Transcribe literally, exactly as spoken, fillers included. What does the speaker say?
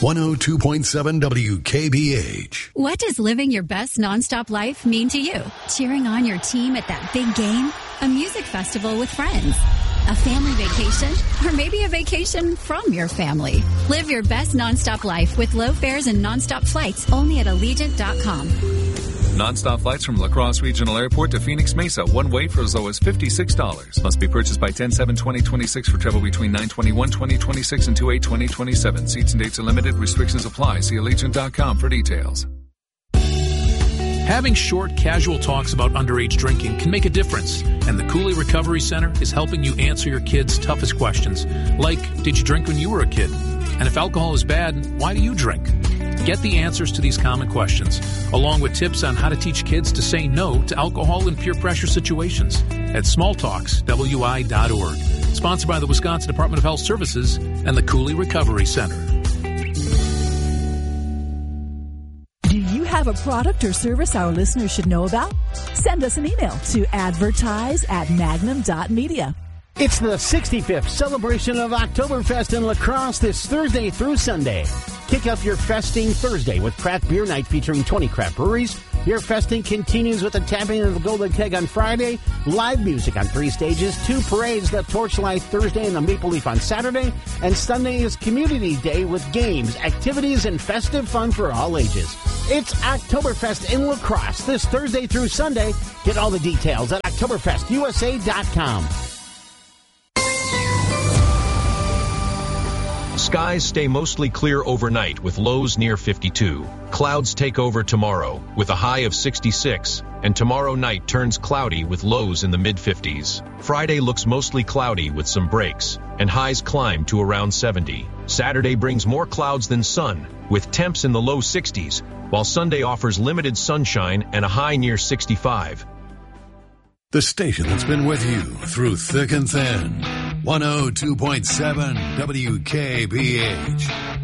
one oh two point seven W K B H. What does living your best nonstop life mean to you? Cheering on your team at that big game? A music festival with friends? A family vacation? Or maybe a vacation from your family? Live your best nonstop life with low fares and nonstop flights only at Allegiant dot com. Nonstop flights from La Crosse Regional Airport to Phoenix Mesa, one way for as low as fifty-six dollars. Must be purchased by ten seven twenty twenty-six for travel between nine twenty-one twenty twenty-six and two eight twenty twenty-seven. Seats and dates are limited. Restrictions apply. See Allegiant dot com for details. Having short, casual talks about underage drinking can make a difference, and the Cooley Recovery Center is helping you answer your kids' toughest questions, like, did you drink when you were a kid? And if alcohol is bad, why do you drink? Get the answers to these common questions, along with tips on how to teach kids to say no to alcohol in peer pressure situations at small talks W I dot org. Sponsored by the Wisconsin Department of Health Services and the Cooley Recovery Center. Do you have a product or service our listeners should know about? Send us an email to advertise at magnum dot media. It's the sixty-fifth celebration of Oktoberfest in La Crosse this Thursday through Sunday. Kick up your festing Thursday with craft beer night featuring twenty craft breweries. Your festing continues with the tapping of the Golden Keg on Friday, live music on three stages, two parades, the Torchlight Thursday and the Maple Leaf on Saturday, and Sunday is Community Day with games, activities, and festive fun for all ages. It's Oktoberfest in La Crosse this Thursday through Sunday. Get all the details at Oktoberfest U S A dot com. Skies stay mostly clear overnight with lows near fifty-two. Clouds take over tomorrow with a high of sixty-six, and tomorrow night turns cloudy with lows in the mid-fifties. Friday looks mostly cloudy with some breaks, and highs climb to around seventy. Saturday brings more clouds than sun, with temps in the low sixties, while Sunday offers limited sunshine and a high near sixty-five. The station that's been with you through thick and thin. one oh two point seven W K B H.